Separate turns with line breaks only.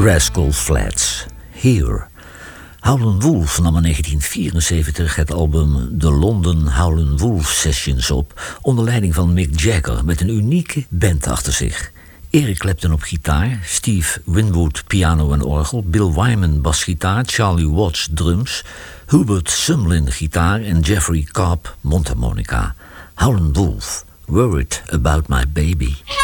Rascal Flatts, Here. Howlin' Wolf nam in 1974 het album The London Howlin' Wolf Sessions op, onder leiding van Mick Jagger, met een unieke band achter zich. Eric Clapton op gitaar, Steve Winwood piano en orgel, Bill Wyman basgitaar, Charlie Watts drums, Hubert Sumlin gitaar en Jeffrey Cobb mondharmonica. Howlin' Wolf, Worried About My Baby.